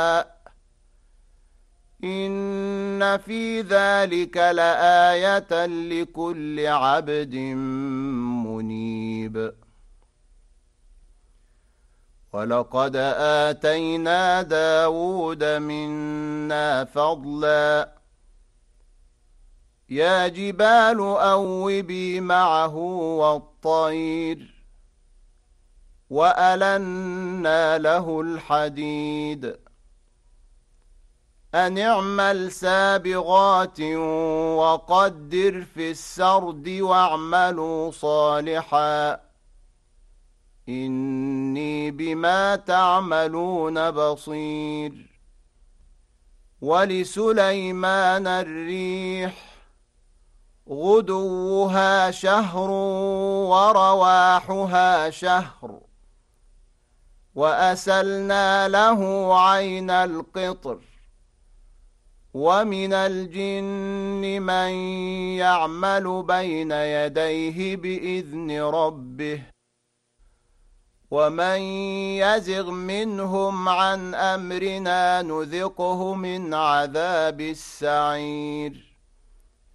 إن في ذلك لآية لكل عبد منيب. ولقد آتينا داود منا فضلا يا جبال أوبي معه والطير وألنا له الحديد أن اعمل سابغات وقدر في السرد واعملوا صالحا إني بما تعملون بصير. ولسليمان الريح غدوها شهر ورواحها شهر وأسلنا له عين القطر ومن الجن من يعمل بين يديه بإذن ربه ومن يزغ منهم عن أمرنا نذقه من عذاب السعير.